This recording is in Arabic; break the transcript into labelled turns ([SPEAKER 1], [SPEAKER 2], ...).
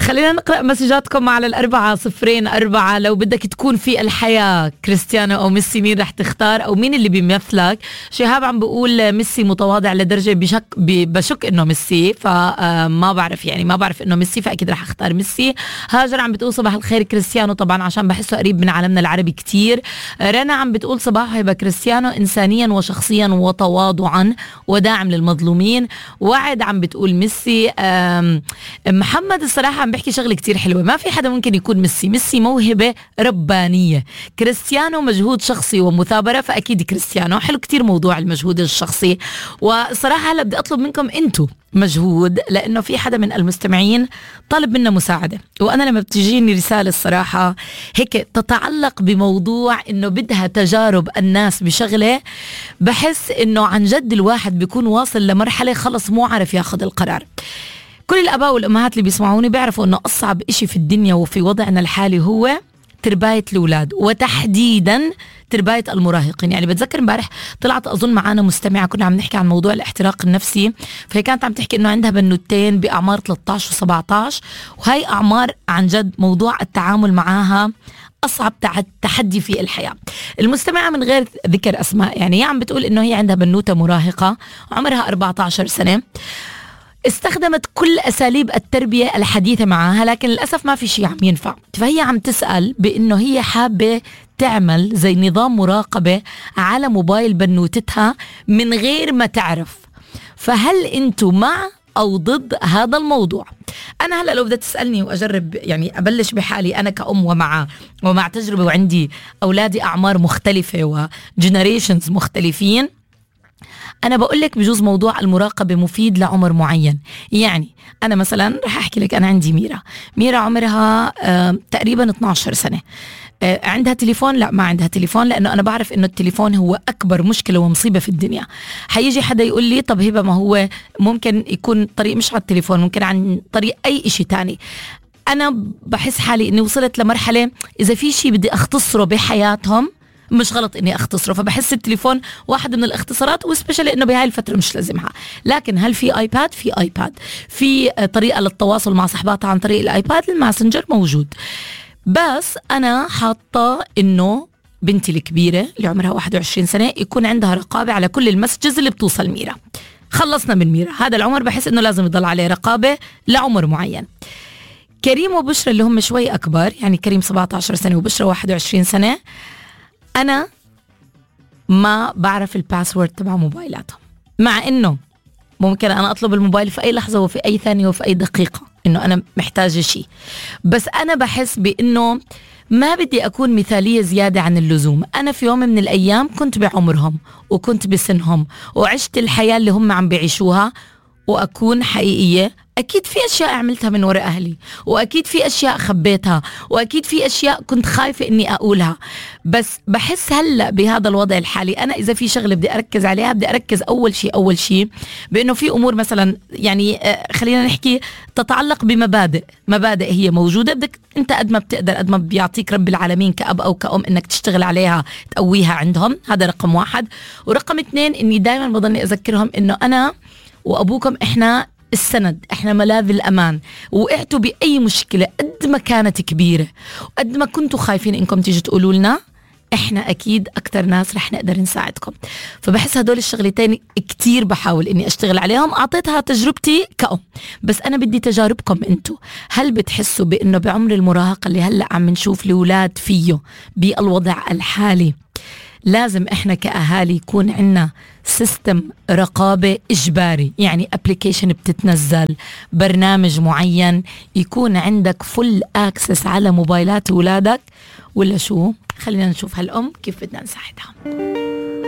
[SPEAKER 1] خلينا نقرأ مسجاتكم على 4004. لو بدك تكون في الحياة كريستيانو أو ميسي، مين رح تختار أو مين اللي بيمثلك؟ شهاب عم بقول ميسي متواضع لدرجة بشك إنه ميسي، فما بعرف يعني ما بعرف إنه ميسي، فأكيد رح أختار ميسي. هاجر عم بتقول صباح الخير كريستيانو طبعا عشان بحسه قريب من عالمنا العربي كتير. رنا عم بتقول صباح هبة كريستيانو إنسانيا وشخصيا وتواضعا وداعم للمظلومين. وعد عم بتقول ميسي. محمد الصراحة عم بحكي شغلة كتير حلوة، ما في حدا ممكن يكون ميسي موهبة ربانية، كريستيانو مجهود شخصي ومثابرة، فأكيد كريستيانو. حلو كتير موضوع المجهود الشخصي. وصراحة هلا بدي أطلب منكم أنتو مجهود، لأنه في حدا من المستمعين طلب منا مساعدة، وأنا لما بتجيني رسالة الصراحة هيك تتعلق بموضوع إنه بدها تجارب الناس بشغلة، بحس إنه عن جد الواحد بيكون واصل لمرحلة خلص مو عارف ياخد القرار. كل الآباء والأمهات اللي بيسمعوني بيعرفوا إنه أصعب إشي في الدنيا وفي وضعنا الحالي هو ترباية الأولاد، وتحديدا ترباية المراهقين. يعني بتذكر امبارح طلعت أظن معانا مستمعة كنا عم نحكي عن موضوع الاحتراق النفسي، فهي كانت عم تحكي إنه عندها بنوتين بأعمار 13 و17، وهي أعمار عن جد موضوع التعامل معاها أصعب تحدي في الحياة. المستمعة من غير ذكر أسماء يعني هي عم بتقول إنه هي عندها بنوتة مراهقة عمرها 14 سنة، استخدمت كل أساليب التربية الحديثة معها، لكن للأسف ما في شيء عم ينفع. فهي عم تسأل بأنه هي حابة تعمل زي نظام مراقبة على موبايل بنوتتها من غير ما تعرف. فهل أنتوا مع أو ضد هذا الموضوع؟ أنا هلأ لو بدأت تسألني وأجرب يعني أبلش بحالي أنا كأم ومع تجربة وعندي أولادي أعمار مختلفة وجنريشنز مختلفين، أنا بقول لك بجوز موضوع المراقبة مفيد لعمر معين. يعني أنا مثلا رح أحكي لك، أنا عندي ميرا عمرها تقريبا 12 سنة. عندها تليفون؟ لا، ما عندها تليفون، لأنه أنا بعرف إنه التليفون هو أكبر مشكلة ومصيبة في الدنيا. حيجي حدا يقول لي طب هبة، ما هو ممكن يكون طريق مش على التليفون، ممكن عن طريق أي إشي تاني. أنا بحس حالي إني وصلت لمرحلة إذا في شي بدي أختصره بحياتهم مش غلط اني اختصره، فبحس التليفون واحد من الاختصارات، وسبيشال انه بهاي الفتره مش لازمها. لكن هل في ايباد؟ في ايباد، في طريقه للتواصل مع صحباتها عن طريق الايباد، الماسنجر موجود. بس انا حاطه انه بنتي الكبيره اللي عمرها 21 سنه يكون عندها رقابه على كل المسجز اللي بتوصل ميرا. خلصنا من ميرا، هذا العمر بحس انه لازم يضل عليه رقابه لعمر معين. كريم وبشرى اللي هم شوي اكبر، يعني كريم 17 سنه وبشرى 21 سنه، أنا ما بعرف الباسورد تبع موبايلاتهم، مع إنه ممكن أنا أطلب الموبايل في أي لحظة وفي أي ثانية وفي أي دقيقة إنه أنا محتاجة شيء. بس أنا بحس بإنه ما بدي أكون مثالية زيادة عن اللزوم. أنا في يوم من الأيام كنت بعمرهم وكنت بسنهم وعشت الحياة اللي هم عم بيعيشوها، وأكون حقيقية. أكيد في أشياء عملتها من وراء أهلي، وأكيد في أشياء خبيتها، وأكيد في أشياء كنت خايفة إني أقولها. بس بحس هلأ بهذا الوضع الحالي أنا إذا في شغلة بدي أركز عليها، بدي أركز أول شيء بأنه في أمور مثلا يعني خلينا نحكي تتعلق مبادئ هي موجودة، بدك أنت قد ما بتقدر، قد ما بيعطيك رب العالمين كأب أو كأم إنك تشتغل عليها تقويها عندهم. هذا رقم 1. ورقم 2 إني دايما بضلني أذكرهم إنه أنا وأبوكم إحنا السند، احنا ملاذ الأمان. وقعتوا بأي مشكلة قد ما كانت كبيرة وقد ما كنتوا خايفين انكم تيجي تقولوا لنا، احنا اكيد اكتر ناس رح نقدر نساعدكم. فبحس هدول الشغلتين كتير بحاول اني اشتغل عليهم. اعطيتها تجربتي كأم، بس انا بدي تجاربكم انتو. هل بتحسوا بانه بعمر المراهقة اللي هلأ عم نشوف الأولاد فيه بالوضع الحالي لازم احنا كأهالي يكون عنا سيستم رقابة إجباري؟ يعني ابليكيشن بتتنزل، برنامج معين، يكون عندك فل اكسس على موبايلات أولادك، ولا شو؟ خلينا نشوف هالأم كيف بدنا نساعدها.